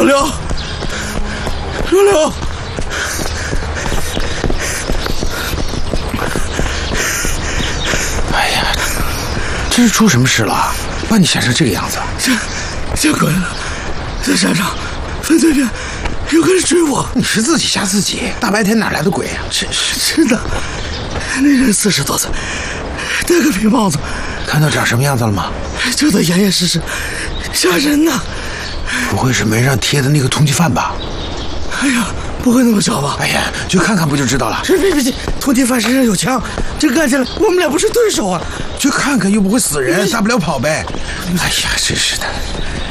老刘，老刘， 哎呀，这是出什么事了？把你吓成这个样子？ 吓鬼了，在山上，分对面有个人追我。 你是自己吓自己，大白天哪来的鬼啊？ 真的，那人40多岁，戴个皮帽子。 看到长什么样子了吗？ 就得严严实实，吓人呐！ 不会是门上贴的那个通缉犯吧？ 哎呀，不会那么小吧？ 哎呀，去看看不就知道了。 别，通缉犯身上有枪，这干起来我们俩不是对手啊！ 去看看又不会死人，大不了跑呗。哎呀，真是的。